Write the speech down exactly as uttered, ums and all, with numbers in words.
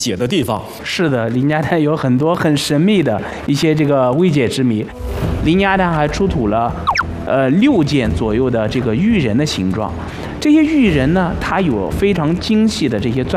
解的地方。 是的，林家滩有很多很神秘的一些这个未解之谜。林家滩还出土了，呃，六件左右的这个玉人的形状。这些玉人呢，它有非常精细的这些钻。